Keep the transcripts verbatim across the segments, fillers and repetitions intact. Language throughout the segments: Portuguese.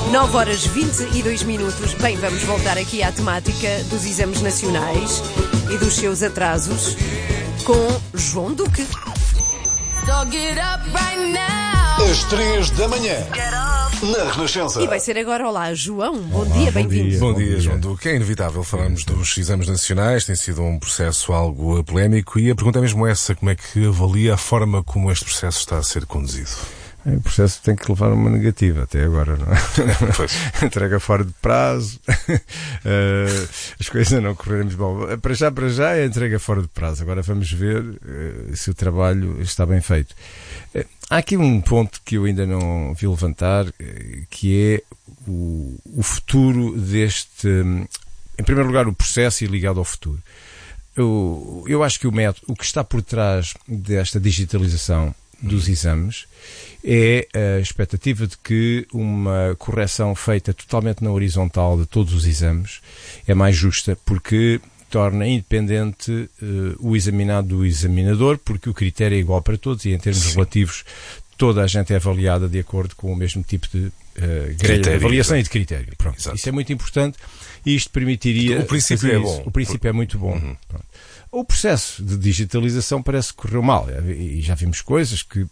nove horas vinte e dois minutos. Bem, vamos voltar aqui à temática dos exames nacionais e dos seus atrasos com João Duque. Às três da manhã, na Renascença. E vai ser agora. Olá, João. Bom Olá, dia, bem-vindo. Bom, bom dia, João Duque. É inevitável falarmos dos exames nacionais. Tem sido um processo algo polémico e a pergunta é mesmo essa: como é que avalia a forma como este processo está a ser conduzido? O processo tem que levar uma negativa até agora, não é? Pois. Entrega fora de prazo, uh, as coisas não correram muito bom. Para já, para já é entrega fora de prazo. Agora vamos ver uh, se o trabalho está bem feito. Uh, há aqui um ponto que eu ainda não vi levantar, uh, que é o, o futuro deste, um, em primeiro lugar, o processo e ligado ao futuro. Eu, eu acho que o método, o que está por trás desta digitalização dos exames é a expectativa de que uma correção feita totalmente na horizontal de todos os exames é mais justa, porque torna independente uh, o examinado do examinador, porque o critério é igual para todos e em termos Sim. relativos toda a gente é avaliada de acordo com o mesmo tipo de uh, grelha de avaliação exato. E de critério. Pronto. Isso é muito importante e isto permitiria... O princípio é bom. O princípio é muito bom. Uhum. Pronto. O processo de digitalização parece que correu mal e já vimos coisas que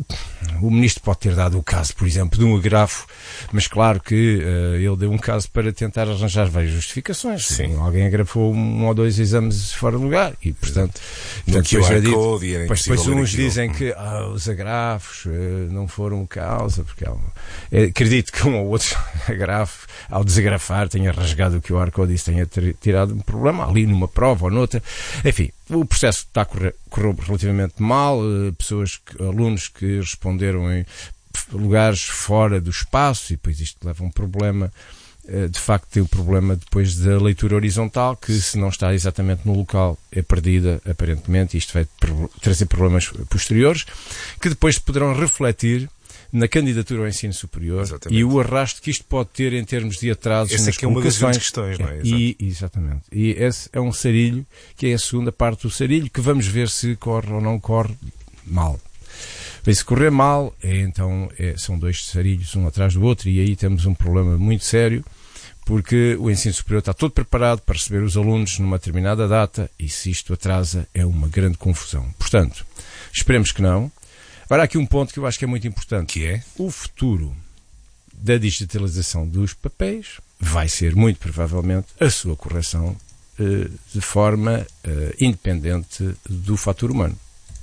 o Ministro pode ter dado o caso, por exemplo, de um agrafo, mas claro que uh, ele deu um caso para tentar arranjar várias justificações. Sim. Alguém agrafou um ou dois exames fora de lugar e, portanto, no Q R Code e era depois, depois uns dizem que ah, os agrafos uh, não foram causa, porque há um, é, acredito que um ou outro agrafo, ao desagrafar, tenha rasgado o Q R Code e isso tenha tirado um problema ali numa prova ou noutra. Enfim, o processo está a correr, correu relativamente mal, pessoas, alunos que responderam em lugares fora do espaço e depois isto leva a um problema, de facto tem um problema depois da leitura horizontal, que se não está exatamente no local é perdida, aparentemente, e isto vai trazer problemas posteriores, que depois poderão refletir na candidatura ao ensino superior. Exatamente. E o arrasto que isto pode ter em termos de atrasos Essa nas aqui é uma das comunicações. Questões, não é? Exato. E, exatamente. E esse é um sarilho, que é a segunda parte do sarilho, que vamos ver se corre ou não corre mal. Bem, se correr mal, é, então é, são dois sarilhos, um atrás do outro, e aí temos um problema muito sério, porque o ensino superior está todo preparado para receber os alunos numa determinada data, e se isto atrasa, é uma grande confusão. Portanto, esperemos que não. Agora, há aqui um ponto que eu acho que é muito importante, que é o futuro da digitalização dos papéis vai ser, muito provavelmente, a sua correção eh, de forma eh, independente do fator humano.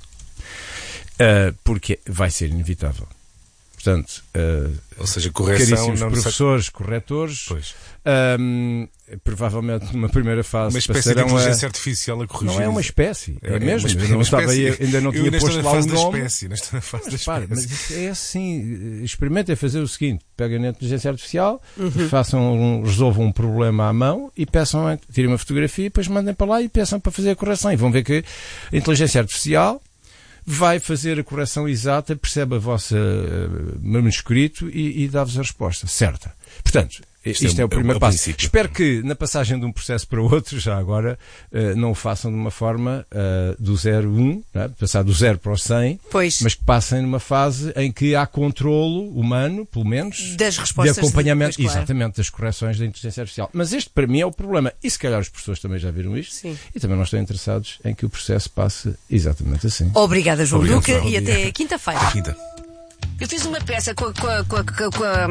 Uh, porque vai ser inevitável. Portanto, uh, ou seja, correção, caríssimos não professores, sei... corretores, pois. Um, provavelmente numa primeira fase uma espécie de inteligência a... artificial a corrigir. Não é uma espécie, é, é mesmo. Uma eu não estava espécie... aí, ainda não tinha posto lá o nome. Espécie, nesta na fase mas, da para, espécie. mas é assim, experimentem fazer o seguinte: peguem na inteligência artificial, uhum. façam um, resolvam um problema à mão e peçam, tirem uma fotografia e depois mandem para lá e peçam para fazer a correção. E vão ver que a inteligência artificial vai fazer a correção exata, percebe a vossa uh, manuscrito e, e dá-vos a resposta certa. Portanto, isto, isto é, é o primeiro é o passo. Princípio. Espero que na passagem de um processo para o outro, já agora, uh, não o façam de uma forma uh, do zero um, né? Passar do zero para o cem, pois. Mas que passem numa fase em que há controlo humano, pelo menos, das respostas de acompanhamento, de, pois, claro. Exatamente, das correções da inteligência artificial. Mas este, para mim, é o problema. E se calhar os professores também já viram isto. Sim. E também não estão interessados em que o processo passe exatamente assim. Obrigada, João Obrigado, Duque, João. E até quinta-feira. Quinta. Eu fiz uma peça com a... Com a, com a, com a...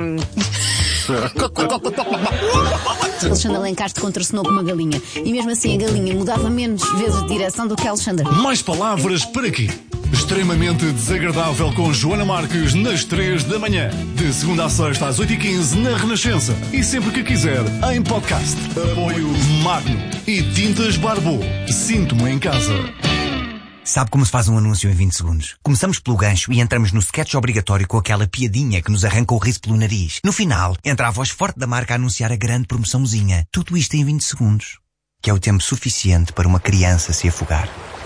Alexandre Alencastre contracenou com uma galinha. E mesmo assim a galinha mudava menos vezes de direção do que Alexandre. Mais palavras para quê? Extremamente desagradável com Joana Marques nas três da manhã. De segunda a sexta às oito e quinze na Renascença. E sempre que quiser, em podcast. Apoio Magno e Tintas Barbô. Sinto-me em casa. Sabe como se faz um anúncio em vinte segundos? Começamos pelo gancho e entramos no sketch obrigatório com aquela piadinha que nos arranca o riso pelo nariz. No final, entra a voz forte da marca a anunciar a grande promoçãozinha. Tudo isto em vinte segundos. Que é o tempo suficiente para uma criança se afogar.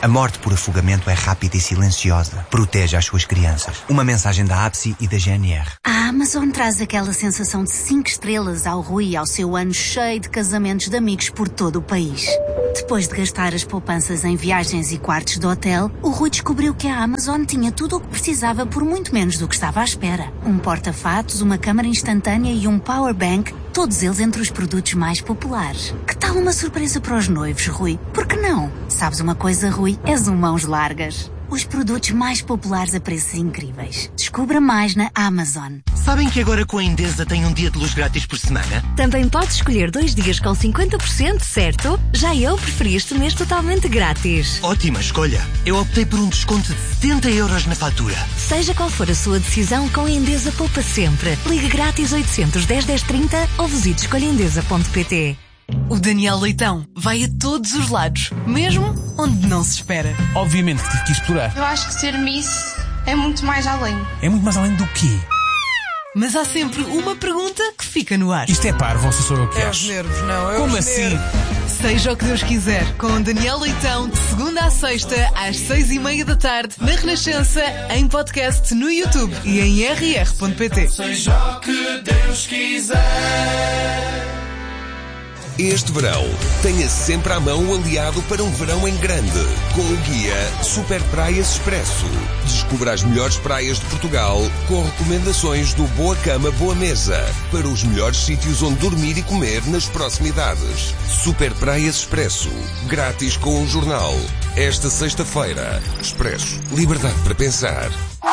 A morte por afogamento é rápida e silenciosa. Proteja as suas crianças. Uma mensagem da A B S I e da G N R. A Amazon traz aquela sensação de cinco estrelas ao Rui e ao seu ano cheio de casamentos de amigos por todo o país. Depois de gastar as poupanças em viagens e quartos de hotel, o Rui descobriu que a Amazon tinha tudo o que precisava por muito menos do que estava à espera. Um porta-fatos, uma câmara instantânea e um powerbank, todos eles entre os produtos mais populares. Que tal uma surpresa para os noivos, Rui? Por que não? Sabes uma coisa, Rui? És um mãos largas. Os produtos mais populares a preços incríveis. Descubra mais na Amazon. Sabem que agora com a Endesa tem um dia de luz grátis por semana? Também podes escolher dois dias com cinquenta por cento, certo? Já eu preferi este mês totalmente grátis. Ótima escolha. Eu optei por um desconto de setenta euros na fatura. Seja qual for a sua decisão, com a Endesa poupa sempre. Ligue grátis oitocentos, dez, dez, trinta ou visite escolha endesa ponto pt. O Daniel Leitão vai a todos os lados, mesmo onde não se espera. Obviamente que tive que explorar. Eu acho que ser Miss é muito mais além. É muito mais além do quê? Mas há sempre uma pergunta que fica no ar. Isto é parvo, ou se sou eu que é acho? Os nervos, não é? Como assim? Nervos. Seja o que Deus quiser, com Daniel Leitão, de segunda à sexta, às seis e meia da tarde, na Renascença, em podcast no YouTube e em r r ponto p t. Seja o que Deus quiser. Este verão, tenha sempre à mão o aliado para um verão em grande, com o guia Super Praias Expresso. Descubra as melhores praias de Portugal, com recomendações do Boa Cama, Boa Mesa, para os melhores sítios onde dormir e comer nas proximidades. Super Praias Expresso, grátis com o jornal. Esta sexta-feira, Expresso, liberdade para pensar.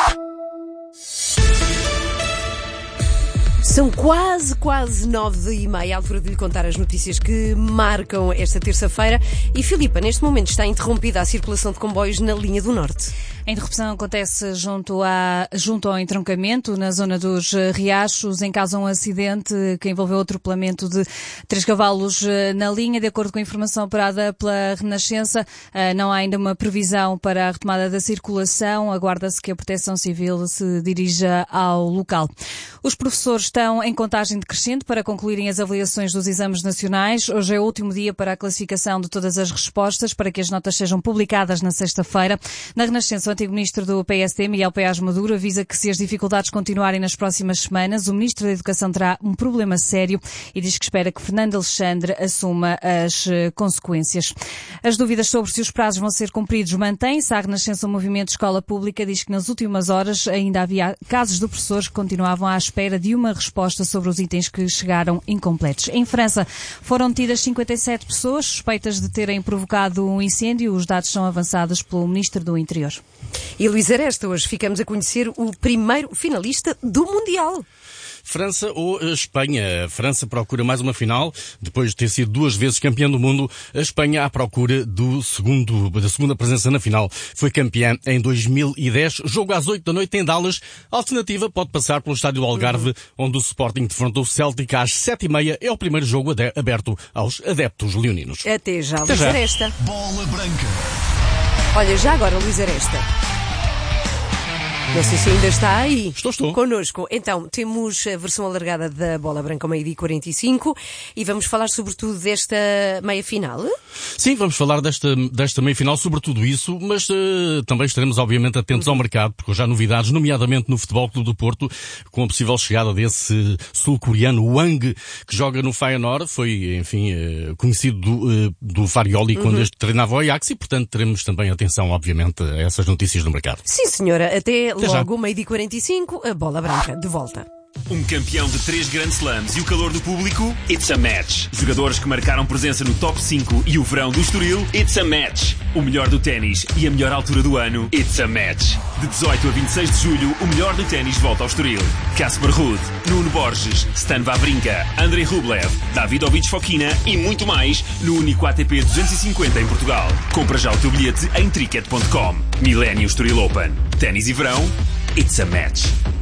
São quase, quase nove e meia, a altura de lhe contar as notícias que marcam esta terça-feira. E, Filipa, neste momento está interrompida a circulação de comboios na linha do Norte. A interrupção acontece junto, a, junto ao entroncamento, na zona dos Riachos, em caso de um acidente que envolveu o atropelamento de três cavalos na linha. De acordo com a informação operada pela Renascença, não há ainda uma previsão para a retomada da circulação. Aguarda-se que a Proteção Civil se dirija ao local. Os professores estão em contagem decrescente para concluírem as avaliações dos exames nacionais. Hoje é o último dia para a classificação de todas as respostas, para que as notas sejam publicadas na sexta-feira. Na Renascença, o antigo ministro do P S D, Miguel Paiás Maduro, avisa que se as dificuldades continuarem nas próximas semanas, o ministro da Educação terá um problema sério e diz que espera que Fernando Alexandre assuma as consequências. As dúvidas sobre se os prazos vão ser cumpridos mantêm-se. A Renascença, o Movimento Escola Pública, diz que nas últimas horas ainda havia casos de professores que continuavam à espera de uma resposta sobre os itens que chegaram incompletos. Em França, foram detidas cinquenta e sete pessoas suspeitas de terem provocado um incêndio. Os dados são avançados pelo Ministro do Interior. E Luís Aresta, hoje ficamos a conhecer o primeiro finalista do Mundial. França ou Espanha? A França procura mais uma final, depois de ter sido duas vezes campeã do mundo. A Espanha à procura do segundo, da segunda presença na final. Foi campeã em dois mil e dez. Jogo às oito da noite em Dallas. A alternativa pode passar pelo estádio do Algarve, uhum. onde o Sporting defrontou o Celtic às sete e meia. É o primeiro jogo aberto aos adeptos leoninos. Até já, Até Luís já. Aresta. Bola Branca. Olha, já agora, Luís Aresta. Não sei se ainda está aí. Estou, estou. Connosco. Então, temos a versão alargada da Bola Branca ao meio-dia e quarenta e cinco e vamos falar sobretudo desta meia-final. Sim, vamos falar desta, desta meia-final, sobretudo isso, mas uh, também estaremos obviamente atentos uhum. ao mercado, porque hoje há novidades, nomeadamente no Futebol Clube do Porto, com a possível chegada desse sul-coreano Wang, que joga no Feyenoord, foi, enfim, uh, conhecido do, uh, do Farioli uhum. quando este treinava o Ajax, e portanto teremos também atenção, obviamente, a essas notícias do mercado. Sim, senhora. Até, Até logo, meio-dia e quarenta e cinco, a Bola Branca, de volta. Um campeão de três Grand Slams e o calor do público? It's a match. Jogadores que marcaram presença no top cinco e o verão do Estoril? It's a match. O melhor do ténis e a melhor altura do ano? It's a match. De dezoito a vinte e seis de julho, o melhor do ténis volta ao Estoril. Casper Ruud, Nuno Borges, Stan Wawrinka, Andrei Rublev, Davidovich Fokina e muito mais no único A T P duzentos e cinquenta em Portugal. Compra já o teu bilhete em tricket ponto com. Millennium Estoril Open. Ténis e verão? It's a match.